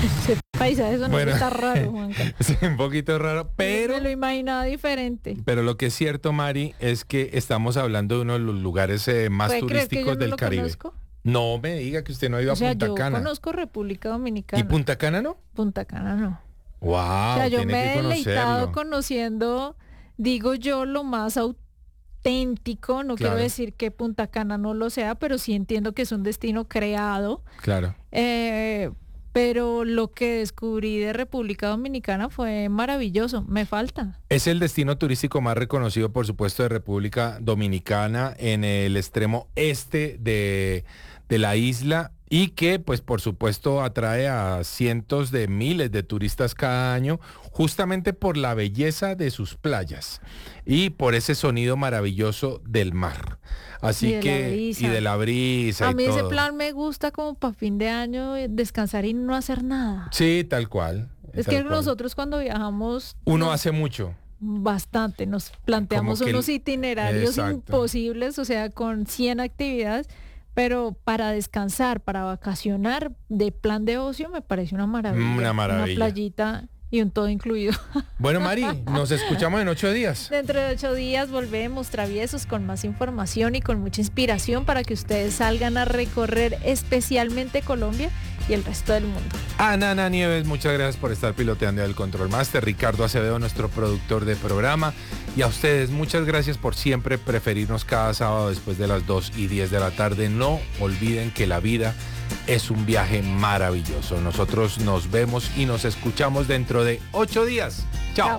Ese paisaje eso no está raro, Juanca. Sí, un poquito raro, pero... Me lo imaginaba diferente. Pero lo que es cierto, Mari, es que estamos hablando de uno de los lugares más ¿Puede creer que yo turísticos no del lo Caribe. conozco? No me diga que usted no ha ido O sea, a Punta yo Cana. conozco República Dominicana. ¿Y Punta Cana no? Punta Cana no. Wow, O sea, yo tiene me que he deleitado conocerlo. conociendo, digo yo, lo más auténtico. No Claro. quiero decir que Punta Cana no lo sea, pero sí entiendo que es un destino creado. Claro. Pero lo que descubrí de República Dominicana fue maravilloso. Me falta. Es el destino turístico más reconocido, por supuesto, de República Dominicana en el extremo este de la isla y que, pues, por supuesto, atrae a cientos de miles de turistas cada año, justamente por la belleza de sus playas y por ese sonido maravilloso del mar. Así y de la brisa. A mí y ese todo. plan me gusta como para fin de año, descansar y no hacer nada. Sí, tal cual. Es que nosotros cuando viajamos... Uno hace mucho. Bastante, nos planteamos unos itinerarios imposibles, o sea, con 100 actividades, pero para descansar, para vacacionar, de plan de ocio me parece una maravilla. Una maravilla. Una playita y un todo incluido. Bueno, Mari, nos escuchamos en 8 días. Dentro de 8 días volvemos traviesos con más información y con mucha inspiración para que ustedes salgan a recorrer especialmente Colombia y el resto del mundo. Ana Nieves, muchas gracias por estar piloteando el Control Master. Ricardo Acevedo, nuestro productor de programa. Y a ustedes, muchas gracias por siempre preferirnos cada sábado después de las 2:10 de la tarde. No olviden que la vida es un viaje maravilloso. Nosotros nos vemos y nos escuchamos dentro de 8 días. Chao.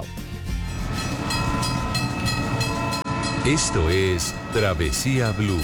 Esto es Travesía Blue.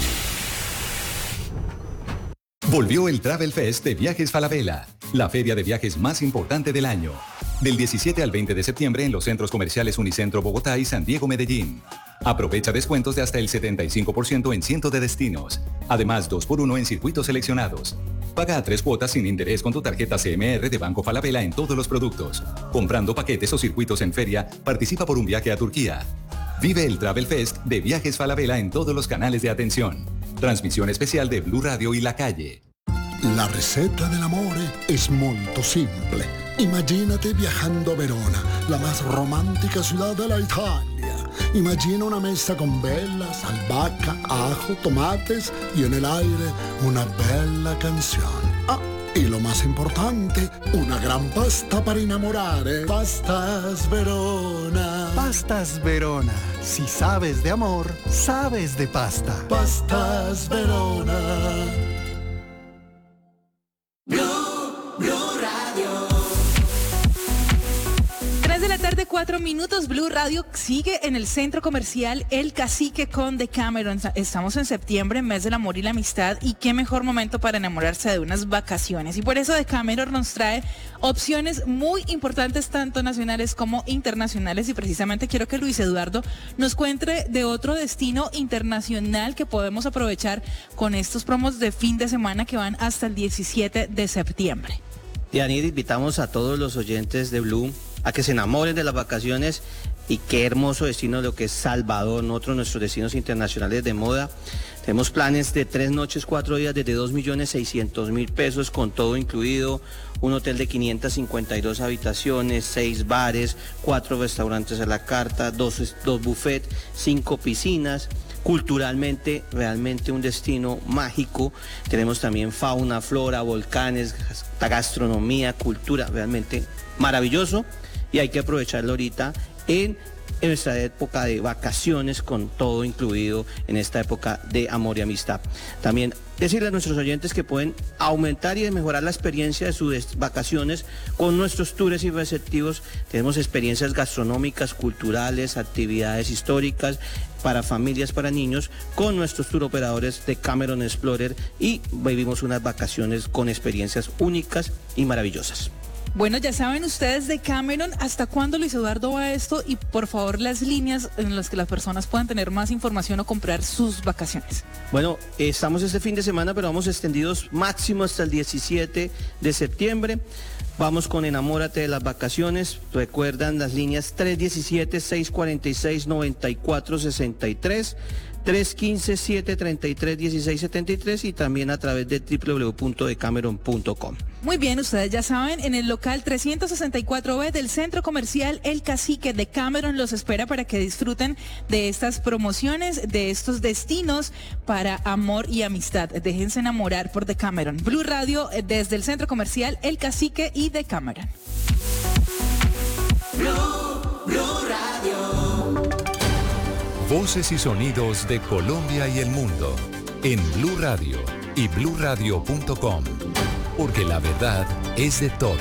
Volvió el Travel Fest de Viajes Falabella, la feria de viajes más importante del año. Del 17 al 20 de septiembre en los centros comerciales Unicentro Bogotá y San Diego Medellín. Aprovecha descuentos de hasta el 75% en cientos de destinos. Además, 2x1 en circuitos seleccionados. Paga a 3 cuotas sin interés con tu tarjeta CMR de Banco Falabella en todos los productos. Comprando paquetes o circuitos en feria, participa por un viaje a Turquía. Vive el Travel Fest de Viajes Falabella en todos los canales de atención. Transmisión especial de Blue Radio y La Calle. La receta dell'amore es muy simple. Imagínate viajando a Verona, la más romántica ciudad de la Italia. Imagina una mesa con velas, albahaca, ajo, tomates y en el aire una bella canción. Ah, y lo más importante, una gran pasta para enamorare. Pastas Verona. Pastas Verona. Si sabes de amor, sabes de pasta. Pastas Verona. Blue Radio. 3 de la tarde, 4 minutos. Blue Radio sigue en el centro comercial El Cacique con Decameron. Estamos en septiembre, mes del amor y la amistad, y qué mejor momento para enamorarse de unas vacaciones. Y por eso Decameron nos trae opciones muy importantes, tanto nacionales como internacionales, y precisamente quiero que Luis Eduardo nos cuente de otro destino internacional que podemos aprovechar con estos promos de fin de semana que van hasta el 17 de septiembre. Dianita, invitamos a todos los oyentes de Blue a que se enamoren de las vacaciones, y qué hermoso destino lo que es Salvador, otro de nuestros destinos internacionales de moda. Tenemos planes de 3 noches, 4 días desde 2.600.000 pesos con todo incluido, un hotel de 552 habitaciones, 6 bares, 4 restaurantes a la carta, 2 buffets, 5 piscinas. Culturalmente, realmente un destino mágico. Tenemos también fauna, flora, volcanes, gastronomía, cultura, realmente maravilloso, y hay que aprovecharlo ahorita en nuestra época de vacaciones con todo incluido en esta época de amor y amistad. También decirle a nuestros oyentes que pueden aumentar y mejorar la experiencia de sus vacaciones con nuestros tours y receptivos. Tenemos experiencias gastronómicas, culturales, actividades históricas para familias, para niños, con nuestros tour operadores de Cameron Explorer, y vivimos unas vacaciones con experiencias únicas y maravillosas. Bueno, ya saben ustedes de Cameron. ¿Hasta cuándo, Luis Eduardo, va esto? Y por favor, las líneas en las que las personas puedan tener más información o comprar sus vacaciones. Bueno, estamos este fin de semana, pero vamos extendidos máximo hasta el 17 de septiembre. Vamos con Enamórate de las vacaciones. Recuerdan las líneas 317-646-9463, 315-733-1673 y también a través de www.decameron.com. Muy bien, ustedes ya saben, en el local 364B del Centro Comercial El Cacique de Cameron los espera para que disfruten de estas promociones, de estos destinos para amor y amistad. Déjense enamorar por Decameron. Blue Radio desde el Centro Comercial El Cacique y Decameron. Blue Radio. Voces y sonidos de Colombia y el mundo en Blue Radio y bluradio.com. Porque la verdad es de todos.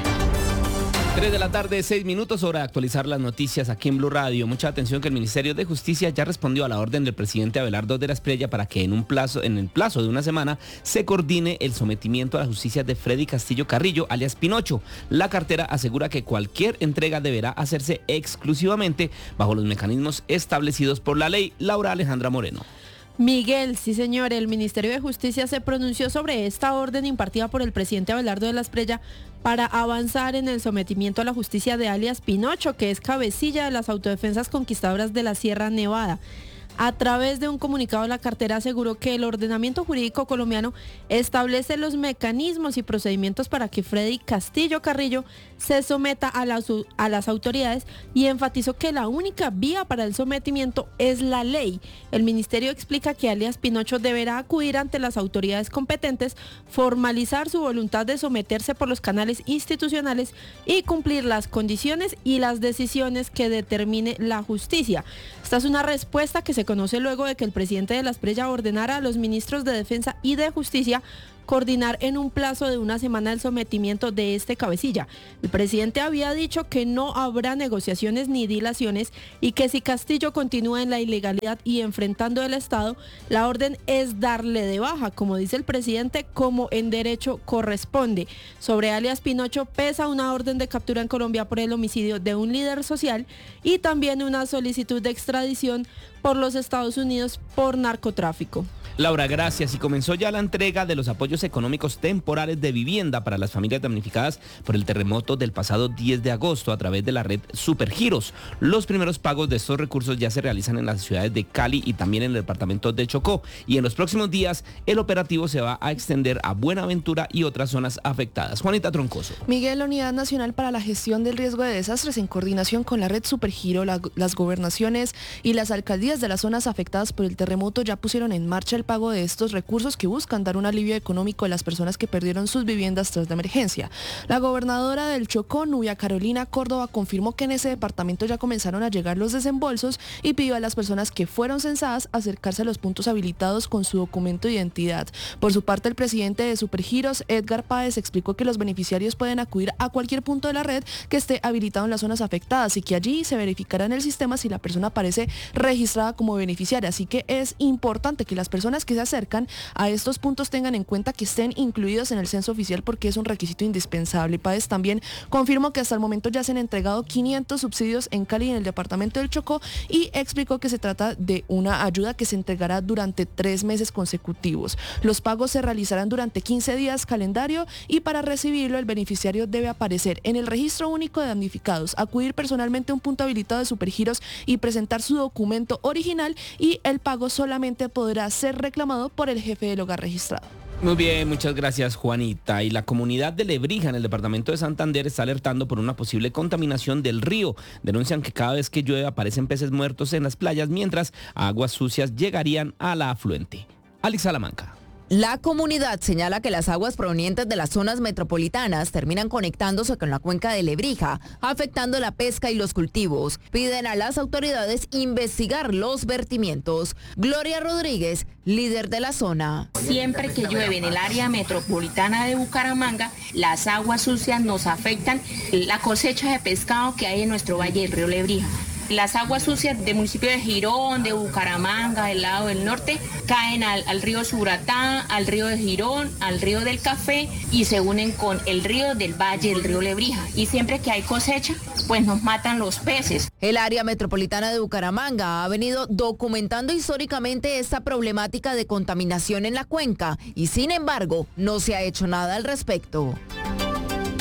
3 de la tarde, 6 minutos, hora de actualizar las noticias aquí en Blue Radio. Mucha atención que el Ministerio de Justicia ya respondió a la orden del presidente Abelardo de la Espriella para que en el plazo de una semana se coordine el sometimiento a la justicia de Freddy Castillo Carrillo, alias Pinocho. La cartera asegura que cualquier entrega deberá hacerse exclusivamente bajo los mecanismos establecidos por la ley. Laura Alejandra Moreno. Miguel, sí señor, el Ministerio de Justicia se pronunció sobre esta orden impartida por el presidente Abelardo de la Espriella para avanzar en el sometimiento a la justicia de alias Pinocho, que es cabecilla de las autodefensas conquistadoras de la Sierra Nevada. A través de un comunicado, la cartera aseguró que el ordenamiento jurídico colombiano establece los mecanismos y procedimientos para que Freddy Castillo Carrillo se someta a las autoridades y enfatizó que la única vía para el sometimiento es la ley. El ministerio explica que alias Pinocho deberá acudir ante las autoridades competentes, formalizar su voluntad de someterse por los canales institucionales y cumplir las condiciones y las decisiones que determine la justicia. Esta es una respuesta que se conoce luego de que el presidente de la Espriella ordenara a los ministros de Defensa y de Justicia coordinar en un plazo de una semana el sometimiento de este cabecilla. El presidente había dicho que no habrá negociaciones ni dilaciones y que si Castillo continúa en la ilegalidad y enfrentando el Estado, la orden es darle de baja, como dice el presidente, como en derecho corresponde. Sobre alias Pinocho pesa una orden de captura en Colombia por el homicidio de un líder social y también una solicitud de extradición por los Estados Unidos por narcotráfico. Laura, gracias. Y comenzó ya la entrega de los apoyos económicos temporales de vivienda para las familias damnificadas por el terremoto del pasado 10 de agosto a través de la red Supergiros. Los primeros pagos de estos recursos ya se realizan en las ciudades de Cali y también en el departamento de Chocó. Y en los próximos días el operativo se va a extender a Buenaventura y otras zonas afectadas. Juanita Troncoso. Miguel, la Unidad Nacional para la Gestión del Riesgo de Desastres, en coordinación con la red Supergiro, las gobernaciones y las alcaldías de las zonas afectadas por el terremoto ya pusieron en marcha el pago de estos recursos que buscan dar un alivio económico a las personas que perdieron sus viviendas tras la emergencia. La gobernadora del Chocó, Nubia Carolina Córdoba, confirmó que en ese departamento ya comenzaron a llegar los desembolsos y pidió a las personas que fueron censadas acercarse a los puntos habilitados con su documento de identidad. Por su parte, el presidente de Supergiros, Edgar Páez, explicó que los beneficiarios pueden acudir a cualquier punto de la red que esté habilitado en las zonas afectadas y que allí se verificará en el sistema si la persona aparece registrada como beneficiaria. Así que es importante que las personas que se acercan a estos puntos tengan en cuenta que estén incluidos en el censo oficial porque es un requisito indispensable. Páez también confirmó que hasta el momento ya se han entregado 500 subsidios en Cali y en el departamento del Chocó y explicó que se trata de una ayuda que se entregará durante 3 meses consecutivos. Los pagos se realizarán durante 15 días calendario y para recibirlo el beneficiario debe aparecer en el registro único de damnificados, acudir personalmente a un punto habilitado de Supergiros y presentar su documento original y el pago solamente podrá ser reclamado por el jefe del hogar registrado. Muy bien, muchas gracias, Juanita. Y la comunidad de Lebrija en el departamento de Santander está alertando por una posible contaminación del río. Denuncian que cada vez que llueve aparecen peces muertos en las playas, mientras aguas sucias llegarían a la afluente. Alex Salamanca. La comunidad señala que las aguas provenientes de las zonas metropolitanas terminan conectándose con la cuenca de Lebrija, afectando la pesca y los cultivos. Piden a las autoridades investigar los vertimientos. Gloria Rodríguez, líder de la zona. Siempre que llueve en el área metropolitana de Bucaramanga, las aguas sucias nos afectan la cosecha de pescado que hay en nuestro valle del río Lebrija. Las aguas sucias del municipio de Girón, de Bucaramanga, del lado del norte, caen al río Suratá, al río de Girón, al río del Café y se unen con el río del Valle, el río Lebrija. Y siempre que hay cosecha, pues nos matan los peces. El área metropolitana de Bucaramanga ha venido documentando históricamente esta problemática de contaminación en la cuenca y sin embargo no se ha hecho nada al respecto.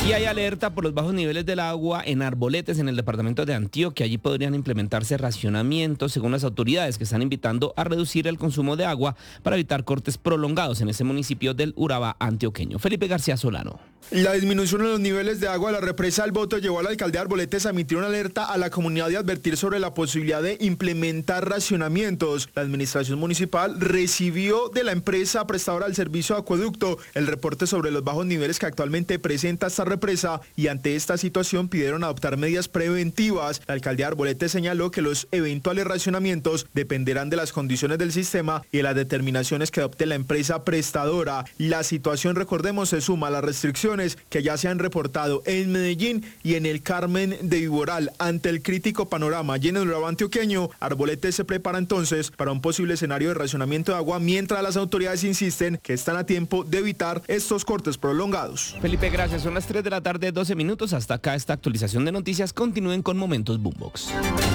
Y hay alerta por los bajos niveles del agua en Arboletes, en el departamento de Antioquia. Allí podrían implementarse racionamientos, según las autoridades, que están invitando a reducir el consumo de agua para evitar cortes prolongados en ese municipio del Urabá antioqueño. Felipe García Solano. La disminución en los niveles de agua de la represa del Boto llevó al alcalde de Arboletes a emitir una alerta a la comunidad y advertir sobre la posibilidad de implementar racionamientos. La administración municipal recibió de la empresa prestadora del servicio de acueducto el reporte sobre los bajos niveles que actualmente presenta esta represa y ante esta situación pidieron adoptar medidas preventivas. La alcaldía de Arboletes señaló que los eventuales racionamientos dependerán de las condiciones del sistema y de las determinaciones que adopte la empresa prestadora. La situación, recordemos, se suma a las restricciones que ya se han reportado en Medellín y en el Carmen de Viboral. Ante el crítico panorama lleno del Urabá antioqueño, Arboletes se prepara entonces para un posible escenario de racionamiento de agua, mientras las autoridades insisten que están a tiempo de evitar estos cortes prolongados. Felipe, gracias. Son las 3 de la tarde, 12 minutos. Hasta acá esta actualización de noticias. Continúen con Momentos Boombox.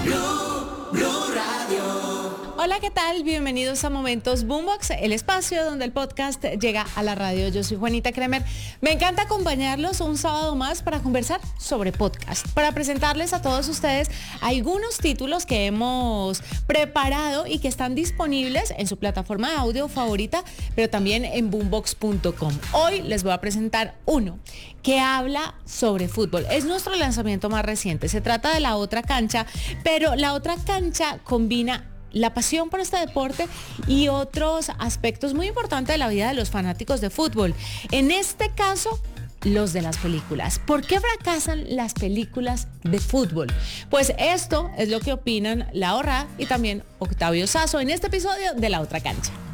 Hola, ¿qué tal? Bienvenidos a Momentos Boombox, el espacio donde el podcast llega a la radio. Yo soy Juanita Kremer. Me encanta acompañarlos un sábado más para conversar sobre podcast, para presentarles a todos ustedes algunos títulos que hemos preparado y que están disponibles en su plataforma de audio favorita, pero también en boombox.com. Hoy les voy a presentar uno que habla sobre fútbol. Es nuestro lanzamiento más reciente. Se trata de La Otra Cancha, pero La Otra Cancha combina la pasión por este deporte y otros aspectos muy importantes de la vida de los fanáticos de fútbol. En este caso, los de las películas. ¿Por qué fracasan las películas de fútbol? Pues esto es lo que opinan Laura y también Octavio Sazo en este episodio de La Otra Cancha.